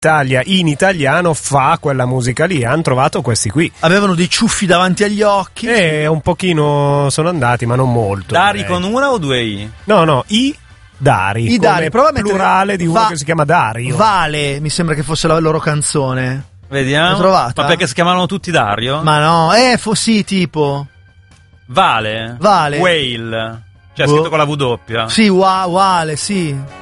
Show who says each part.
Speaker 1: Italia in italiano fa quella musica lì. Hanno trovato questi qui.
Speaker 2: Avevano dei ciuffi davanti agli occhi.
Speaker 1: E un pochino sono andati, ma non molto.
Speaker 3: Dari con una o due I?
Speaker 1: No, Dari.
Speaker 2: I Dari, prova a mettere
Speaker 1: plurale di uno che si chiama Dario.
Speaker 2: Vale, mi sembra che fosse la loro canzone.
Speaker 3: Vediamo.
Speaker 2: L'ho trovata?
Speaker 3: Ma perché si chiamavano tutti Dario?
Speaker 2: Ma no, sì, tipo.
Speaker 3: Vale.
Speaker 2: Whale.
Speaker 3: Whale. Cioè, scritto con la W.
Speaker 2: Sì, Wale, sì.